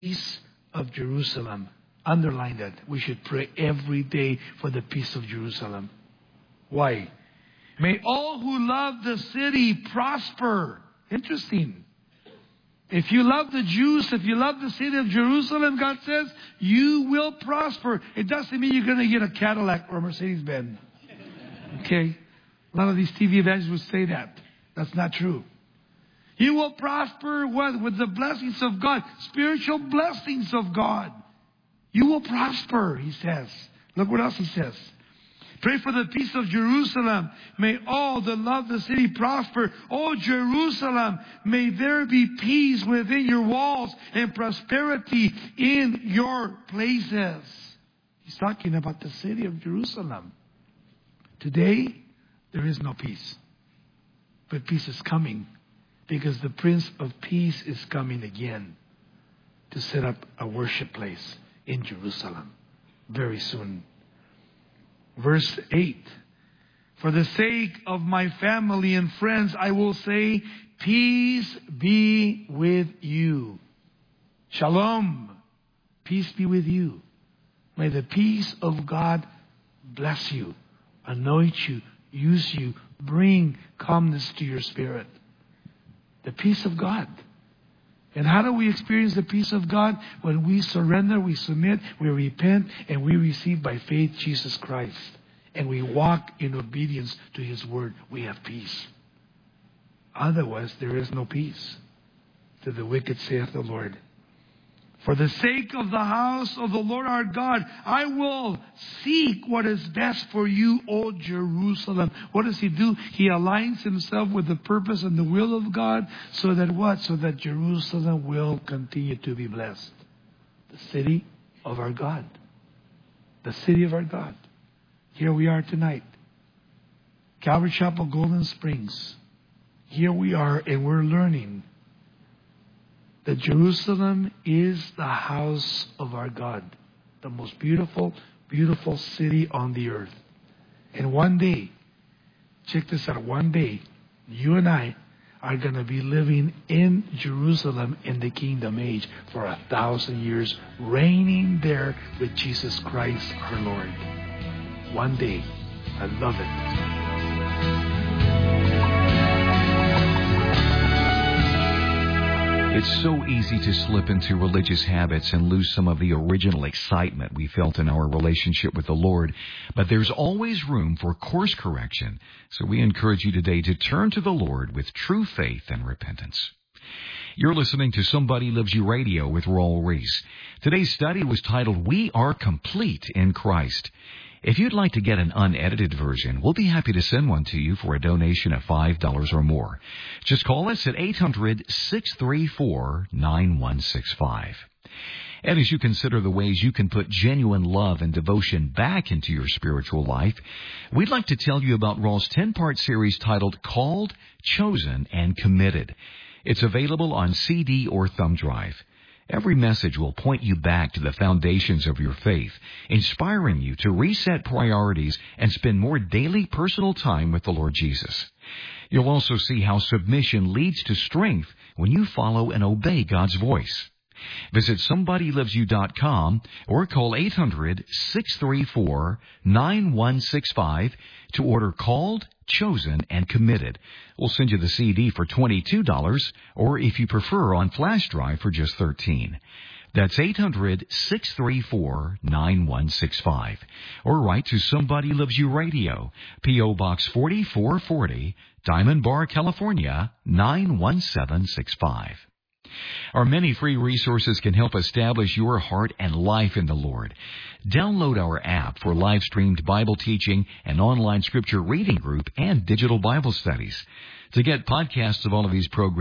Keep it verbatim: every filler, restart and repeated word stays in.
peace of Jerusalem. Underline that. We should pray every day for the peace of Jerusalem. Why? May all who love the city prosper. Interesting. If you love the Jews, if you love the city of Jerusalem, God says, you will prosper. It doesn't mean you're going to get a Cadillac or a Mercedes-Benz. Okay? A lot of these T V evangelists would say that. That's not true. You will prosper what? With the blessings of God. Spiritual blessings of God. You will prosper, he says. Look what else he says. Pray for the peace of Jerusalem. May all that love the city prosper. Oh, Jerusalem, may there be peace within your walls and prosperity in your places. He's talking about the city of Jerusalem. Today, there is no peace. But peace is coming because the Prince of Peace is coming again to set up a worship place in Jerusalem very soon. Verse eight. For the sake of my family and friends, I will say, peace be with you. Shalom. Peace be with you. May the peace of God bless you, anoint you, use you, bring calmness to your spirit. The peace of God. And how do we experience the peace of God? When we surrender, we submit, we repent, and we receive by faith Jesus Christ. And we walk in obedience to His word. We have peace. Otherwise, there is no peace. To the wicked saith the Lord. For the sake of the house of the Lord our God, I will seek what is best for you, O Jerusalem. What does He do? He aligns Himself with the purpose and the will of God, so that what? So that Jerusalem will continue to be blessed. The city of our God. The city of our God. Here we are tonight. Calvary Chapel, Golden Springs. Here we are, and we're learning that Jerusalem is the house of our God. The most beautiful, beautiful city on the earth. And one day, check this out, one day, you and I are going to be living in Jerusalem in the kingdom age for a thousand years, reigning there with Jesus Christ our Lord. One day. I love it. It's so easy to slip into religious habits and lose some of the original excitement we felt in our relationship with the Lord. But there's always room for course correction. So we encourage you today to turn to the Lord with true faith and repentance. You're listening to Somebody Loves You Radio with Raul Ries. Today's study was titled, We Are Complete in Christ. If you'd like to get an unedited version, we'll be happy to send one to you for a donation of five dollars or more. Just call us at eight hundred, six three four, nine one six five. And as you consider the ways you can put genuine love and devotion back into your spiritual life, we'd like to tell you about Raul's ten-part series titled Called, Chosen, and Committed. It's available on C D or thumb drive. Every message will point you back to the foundations of your faith, inspiring you to reset priorities and spend more daily personal time with the Lord Jesus. You'll also see how submission leads to strength when you follow and obey God's voice. Visit somebody loves you dot com or call eight hundred, six three four, nine one six five to order Called, Chosen, and Committed. We'll send you the C D for twenty-two dollars, or if you prefer, on flash drive for just thirteen dollars. That's eight hundred, six three four, nine one six five. Or write to Somebody Loves You Radio, P O Box forty-four forty, Diamond Bar, California, nine one seven six five. Our many free resources can help establish your heart and life in the Lord. Download our app for live-streamed Bible teaching, an online scripture reading group, and digital Bible studies. To get podcasts of all of these programs,